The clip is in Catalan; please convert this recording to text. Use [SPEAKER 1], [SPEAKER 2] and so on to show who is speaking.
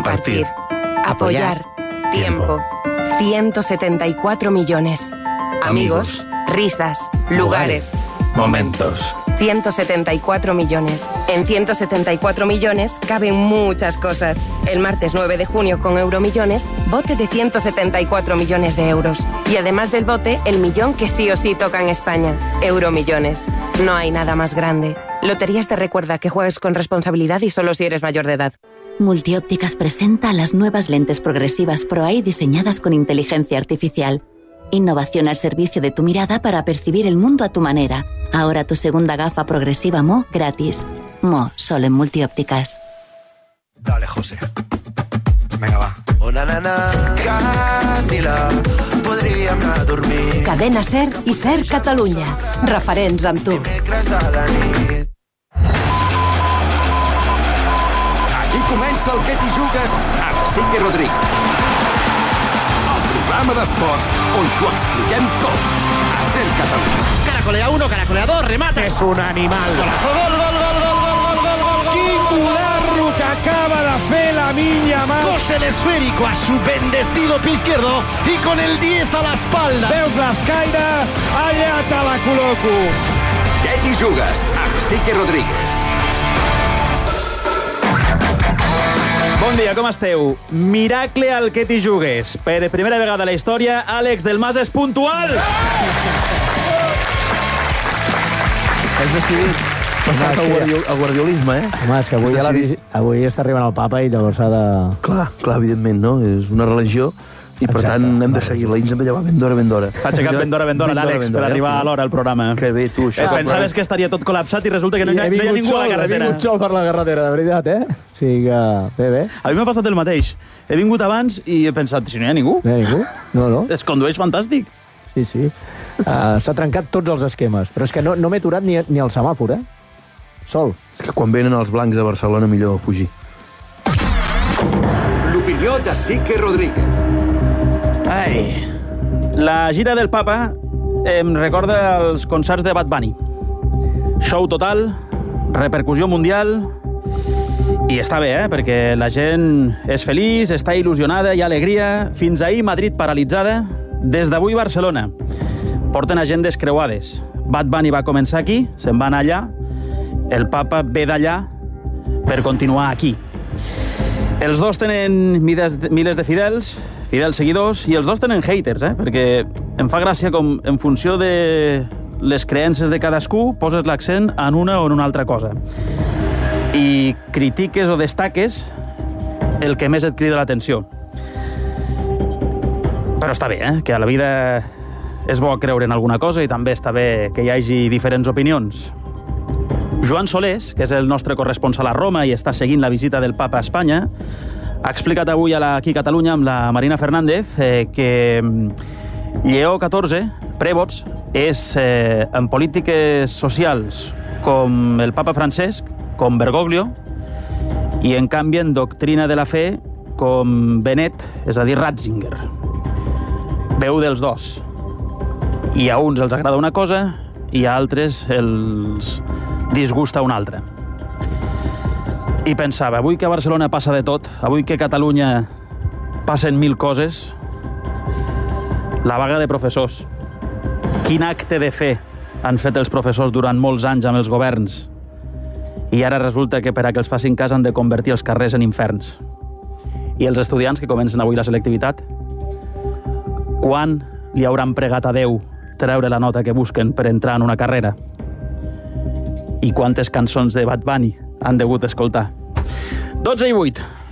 [SPEAKER 1] compartir, apoyar, tiempo. 174 millones. Amigos, risas, lugares,
[SPEAKER 2] momentos.
[SPEAKER 1] 174 millones. En 174 millones caben muchas cosas. El martes 9 de junio con Euromillones, bote de 174 millones de euros. Y además del bote, el millón que sí o sí toca en España. Euromillones. No hay nada más grande. Loterías te recuerda que juegues con responsabilidad y solo si eres mayor de edad.
[SPEAKER 3] Multiópticas presenta las nuevas lentes progresivas Pro-Eye diseñadas con inteligencia artificial. Innovación al servicio de tu mirada para percibir el mundo a tu manera. Ahora tu segunda gafa progresiva Mo gratis. Mo, solo en Multiópticas.
[SPEAKER 4] Dale, José. Vinga, va. Una nana, Camila, podríem anar a dormir.
[SPEAKER 5] Cadena SER i SER Catalunya. Referents amb tu.
[SPEAKER 4] Dimecres a la nit.
[SPEAKER 6] Aquí comença el Què t'hi jugues amb Sique Rodríguez. El programa d'esports on t'ho expliquem tot. A SER Catalunya.
[SPEAKER 7] Caracolea 1, caracolea 2, remate.
[SPEAKER 8] És un animal.
[SPEAKER 7] Golazo, gol, gol, gol, gol, gol, gol, gol, gol, gol.
[SPEAKER 8] Quin golazo que acaba de fer la Minya Mal.
[SPEAKER 7] Cose el esférico a su bendecido pie izquierdo y con el 10 a la espalda.
[SPEAKER 8] Veus l'escaire? Allà te la col·loco.
[SPEAKER 6] Què t'hi jugues amb Sique Rodríguez.
[SPEAKER 9] Bon dia, com esteu? Miracle al Què t'hi jugues. Per primera vegada a la història, Àlex del Mas és puntual!
[SPEAKER 10] Has decidit passar al guardiolisme, eh?
[SPEAKER 11] Home, és que avui està arribant el papa i llavors s'ha de...
[SPEAKER 10] Clar, evidentment, no? És una religió i, per tant, hem de seguir-la. I ens hem de llevar ben d'hora.
[SPEAKER 9] S'ha aixecat ben d'hora, l'Àlex, per arribar a l'hora al programa.
[SPEAKER 10] Que bé, tu, això.
[SPEAKER 9] Pensaves que estaria tot col·lapsat i resulta que no hi ha ningú a la carretera.
[SPEAKER 11] He vingut sol per la carretera, de veritat, eh? O sigui que... Bé.
[SPEAKER 9] A mi m'ha passat el mateix. He vingut abans i he pensat, si no hi ha ningú?
[SPEAKER 11] No hi ha ningú? No.
[SPEAKER 9] Es condueix fantàstic.
[SPEAKER 11] Sí. S'ha trencat tots els esquemes, però és que no m'he aturat ni al semàfor, eh? Sol.
[SPEAKER 10] És que quan venen els blancs a Barcelona millor fugir.
[SPEAKER 6] L'opinió de Sique Rodríguez.
[SPEAKER 9] Ai, la gira del papa em recorda els concerts de Bad Bunny. Show total, repercussió mundial, i està bé, perquè la gent és feliç, està il·lusionada, hi ha alegria. Fins ahir Madrid paralitzada, des d'avui Barcelona. Porten agendes creuades. Bad Bunny va començar aquí, se'n va anar allà, el papa ve d'allà per continuar aquí. Els dos tenen milers de fidels seguidors, i els dos tenen haters, perquè em fa gràcia com en funció de les creences de cadascú poses l'accent en una o en una altra cosa. I critiques o destaques el que més et crida l'atenció. Però està bé, que a la vida és bo creure en alguna cosa i també està bé que hi hagi diferents opinions. Joan Solés, que és el nostre corresponsal a Roma i està seguint la visita del papa a Espanya, ha explicat avui aquí a Catalunya amb la Marina Fernández que Lleó XIV, prèvots, és en polítiques socials com el papa Francesc, com Bergoglio, i en canvi en doctrina de la fe com Benet, és a dir, Ratzinger. Veu dels dos. I a uns els agrada una cosa i a altres els disgusta una altra. I pensava, avui que a Barcelona passa de tot, avui que a Catalunya passen 1000 coses, la vaga de professors. Quin acte de fe han fet els professors durant molts anys amb els governs? I ara resulta que per a que els facin cas han de convertir els carrers en inferns. I els estudiants que comencen avui la selectivitat, quan li hauran pregat a Déu treure la nota que busquen per entrar en una carrera? I quantes cançons de Bad Bunny han degut escoltar? 12:08.